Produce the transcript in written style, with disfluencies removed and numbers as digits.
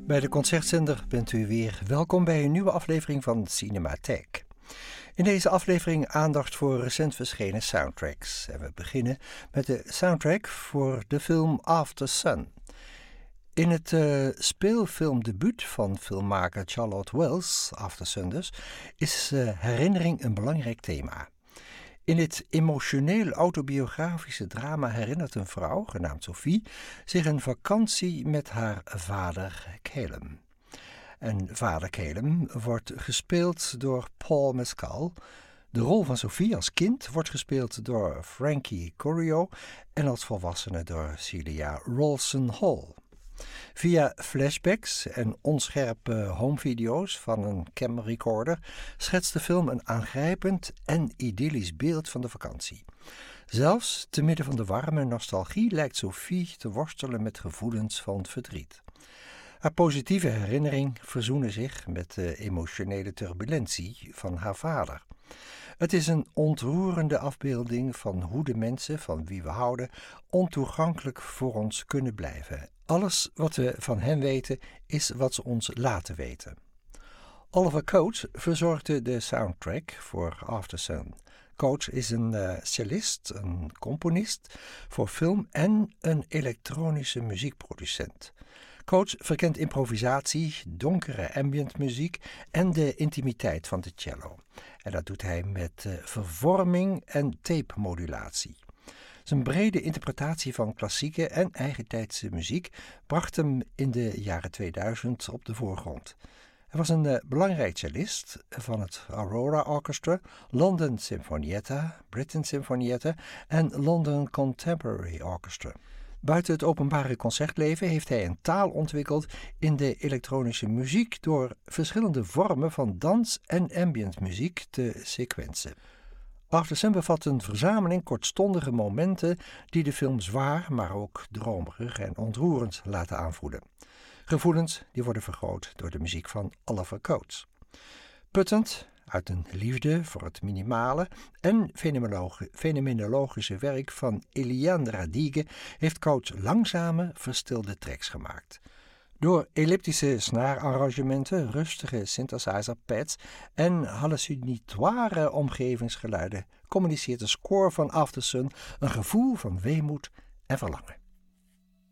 Bij de Concertzender bent u weer welkom bij een nieuwe aflevering van Cinematheek. In deze aflevering aandacht voor recent verschenen soundtracks. En we beginnen met de soundtrack voor de film After Sun. In het speelfilmdebuut van filmmaker Charlotte Wells, After Sun dus, is herinnering een belangrijk thema. In dit emotioneel autobiografische drama herinnert een vrouw, genaamd Sophie, zich een vakantie met haar vader Caleb. En vader Caleb wordt gespeeld door Paul Mescal. De rol van Sophie als kind wordt gespeeld door Frankie Corio en als volwassene door Celia Rolson Hall. Via flashbacks en onscherpe homevideo's van een camrecorder schetst de film een aangrijpend en idyllisch beeld van de vakantie. Zelfs te midden van de warme nostalgie lijkt Sophie te worstelen met gevoelens van verdriet. Haar positieve herinnering verzoenen zich met de emotionele turbulentie van haar vader. Het is een ontroerende afbeelding van hoe de mensen van wie we houden ontoegankelijk voor ons kunnen blijven. Alles wat we van hen weten is wat ze ons laten weten. Oliver Coates verzorgde de soundtrack voor After Sun. Coates is een cellist, een componist voor film en een elektronische muziekproducent. Coates verkent improvisatie, donkere ambientmuziek en de intimiteit van de cello. En dat doet hij met vervorming en tape-modulatie. Zijn brede interpretatie van klassieke en eigentijdse muziek bracht hem in de jaren 2000 op de voorgrond. Hij was een belangrijk cellist van het Aurora Orchestra, London Sinfonietta, Britten Sinfonietta en London Contemporary Orchestra. Buiten het openbare concertleven heeft hij een taal ontwikkeld in de elektronische muziek door verschillende vormen van dans- en ambientmuziek te sequenzen. After Sun bevat een verzameling kortstondige momenten die de film zwaar, maar ook dromerig en ontroerend laten aanvoelen. Gevoelens die worden vergroot door de muziek van Oliver Coates. Puttend uit een liefde voor het minimale en fenomenologische werk van Eliane Radigue heeft Coates langzame, verstilde tracks gemaakt. Door elliptische snaararrangementen, rustige synthesizer-pads en hallucinatoire omgevingsgeluiden communiceert de score van After Sun een gevoel van weemoed en verlangen.